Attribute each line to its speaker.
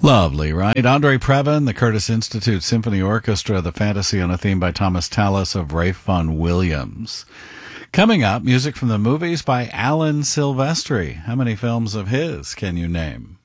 Speaker 1: Lovely, right? Andre Previn, the Curtis Institute Symphony Orchestra, the Fantasy on a Theme by Thomas Tallis of Ralph Vaughan Williams. Coming up, music from the movies by Alan Silvestri. How many films of his can you name?